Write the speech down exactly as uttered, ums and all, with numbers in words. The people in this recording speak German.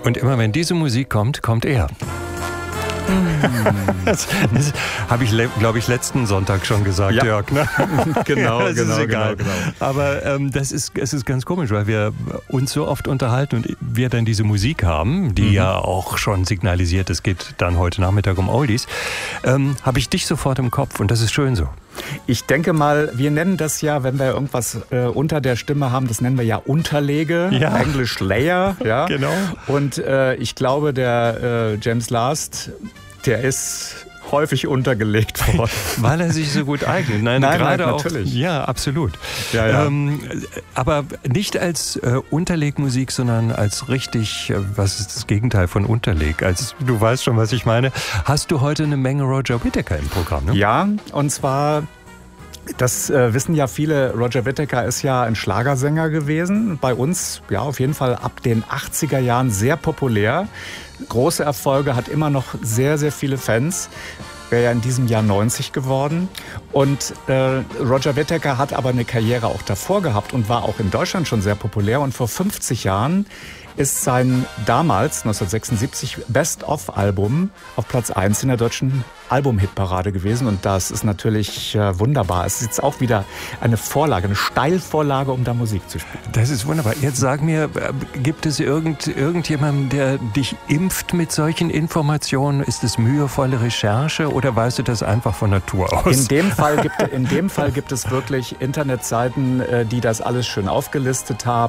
Und immer wenn diese Musik kommt, kommt er. Das, das habe ich, glaube ich, letzten Sonntag schon gesagt, ja. Jörg. Ne? Genau, ja, das genau, ist egal. genau, genau. Aber ähm, das ist, es ist ganz komisch, weil wir uns so oft unterhalten und wir dann diese Musik haben, die mhm. ja auch schon signalisiert, es geht dann heute Nachmittag um Oldies, ähm, habe ich dich sofort im Kopf und das ist schön so. Ich denke mal, wir nennen das ja, wenn wir irgendwas äh, unter der Stimme haben, das nennen wir ja Unterlege, ja. Englisch Layer. Ja? Genau. Und äh, ich glaube, der äh, James Last, der ist häufig untergelegt worden. Weil er sich so gut eignet. Nein, nein, gerade nein, auch, natürlich. Ja, absolut. Ja, ja. Ähm, aber nicht als äh, Unterlegmusik, sondern als richtig, äh, was ist das Gegenteil von Unterleg? Als, du weißt schon, was ich meine. Hast du heute eine Menge Roger Whittaker im Programm, ne? Ja, und zwar... Das äh, wissen ja viele, Roger Whittaker ist ja ein Schlagersänger gewesen. Bei uns, ja, auf jeden Fall ab den achtziger Jahren sehr populär. Große Erfolge, hat immer noch sehr, sehr viele Fans. Wäre ja in diesem Jahr neunzig geworden. Und äh, Roger Whittaker hat aber eine Karriere auch davor gehabt und war auch in Deutschland schon sehr populär. Und vor fünfzig Jahren ist sein damals, neunzehnhundertsechsundsiebzig, Best-of-Album auf Platz eins in der deutschen Album-Hitparade gewesen. Und das ist natürlich äh, wunderbar. Es ist jetzt auch wieder eine Vorlage, eine Steilvorlage, um da Musik zu spielen. Das ist wunderbar. Jetzt sag mir, gibt es irgend, irgendjemanden, der dich impft mit solchen Informationen? Ist es mühevolle Recherche oder weißt du das einfach von Natur aus? In dem Fall gibt, in dem Fall gibt es wirklich Internetseiten, die das alles schön aufgelistet haben.